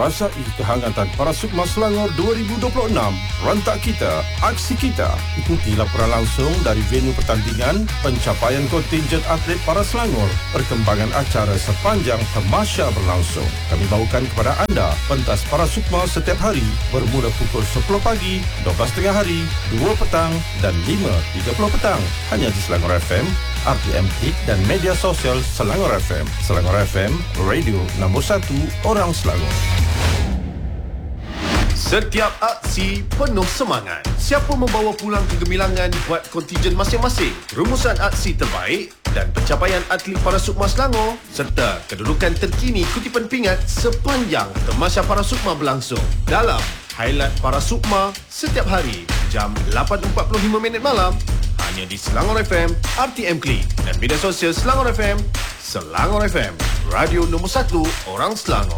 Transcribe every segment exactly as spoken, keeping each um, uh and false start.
merasai kehangatan para Sukma Selangor dua ribu dua puluh enam. Rentak kita, aksi kita. Ikuti laporan langsung dari venue pertandingan, pencapaian kontinjen atlet para Selangor, perkembangan acara sepanjang tamasya berlangsung. Kami bawakan kepada anda pentas para Sukma setiap hari bermula pukul sepuluh pagi, dua belas tengah hari, dua petang dan lima tiga puluh petang. Hanya di Selangor F M, R T M Klik dan media sosial Selangor F M. Selangor F M, radio nombor satu orang Selangor. Setiap aksi penuh semangat. Siapa membawa pulang kegemilangan buat kontijen masing-masing. Rumusan aksi terbaik dan pencapaian atlet para Sukma Selangor serta kedudukan terkini kutipan pingat sepanjang tamasya para Sukma berlangsung. Dalam highlight para Sukma setiap hari jam lapan empat puluh lima minit malam hanya di Selangor F M, R T M Klik dan media sosial Selangor F M. Selangor F M, radio nombor satu orang Selangor.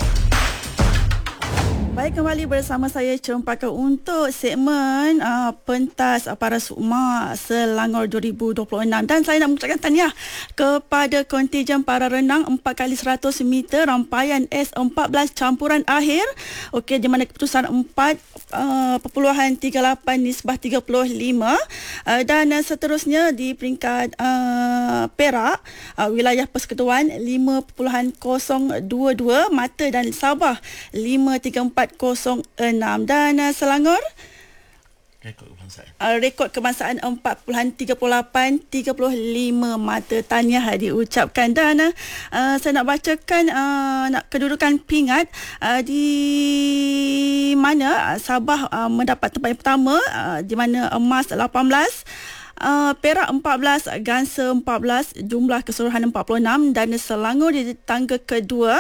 Baik, kembali bersama saya Cempaka untuk segmen uh, pentas para Sukma Selangor dua ribu dua puluh enam, dan saya nak mengucapkan tahniah kepada kontijen para renang empat kali seratus meter rangkaian S empat belas campuran akhir. Okey, di mana keputusan empat perpuluhan tiga lapan nisbah tiga puluh lima, uh, dan uh, seterusnya di peringkat uh, Perak, uh, wilayah persekutuan lima perpuluhan kosong dua dua, Mata dan Sabah lima tiga empat kosong enam, dan uh, Selangor rekod kebangsaan uh, rekod kebangsaan empat perpuluhan tiga lapan tiga lima. Mata. Tahniah diucapkan, dan uh, saya nak bacakan uh, nak kedudukan pingat uh, di mana uh, Sabah uh, mendapat tempat yang pertama, uh, di mana emas lapan belas, Uh, Perak empat belas, Ganser empat belas, jumlah keseluruhan empat puluh enam, dan Selangor di tangga kedua,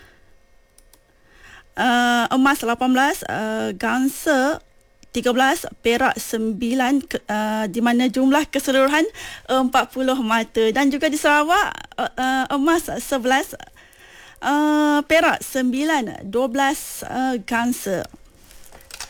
uh, emas lapan belas, uh, Ganser tiga belas, Perak sembilan, uh, di mana jumlah keseluruhan empat puluh mata, dan juga di Sarawak uh, uh, emas sebelas, uh, Perak sembilan, dua belas, uh, Ganser.